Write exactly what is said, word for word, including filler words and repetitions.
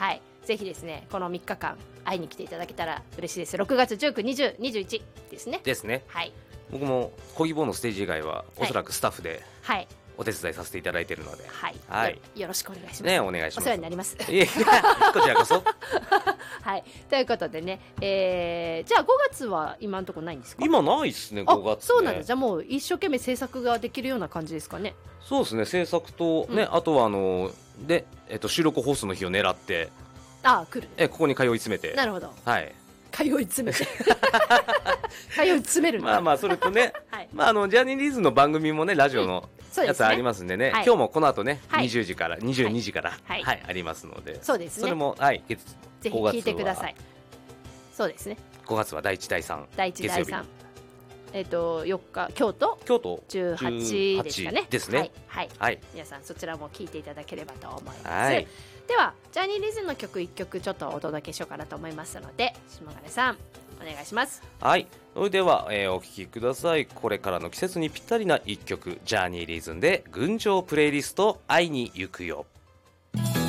はい、ぜひですねこのみっかかん会いに来ていただけたら嬉しいです。ろくがつじゅうく、にじゅう、にじゅういちですね。 ですね。 はい。 僕もコギボーのステージ以外はおそらくスタッフではいお手伝いさせていただいているので、 はい、 はい、 よ, よろしくお願いします。 ね、お願いします。 お世話になります。 いえ、こちらこそ。 はい、ということでね、えー、じゃあごがつは今のところないんですか？ 今ないっすね、ごがつ、ね。 そうなんだ。じゃあもう一生懸命制作ができるような感じですかね。 そうですね、制作とね、うん、あとはあので、えっと、収録放送の日を狙って、 あ来る、 えここに通い詰めて。 なるほど。 はい。 通い詰めて通い詰める。 まあまあそれとね、はい、まああのジャニーリーズの番組もねラジオの、うん、やつありますんでね、はい、今日もこの後ね、はい、にじゅうじからにじゅうにじから、はいはい、ありますので、 そうですね、 それも、はい、ぜひ聞いてください。そうですね、 ごがつはだいいちだいさんだいいちだいさん、えっ、ー、とよっか京都京都じゅうはちですかね。 ですね。 はいはい、はい、皆さんそちらも聞いていただければと思います。はい、ではジャニーリーズの曲いっきょくちょっとお届けしようかなと思いますので、下金さんお願いします。 はい、それでは、えー、お聴きください。これからの季節にぴったりないっきょく、ジャニーリーズンで群青プレイリスト会いに行くよ。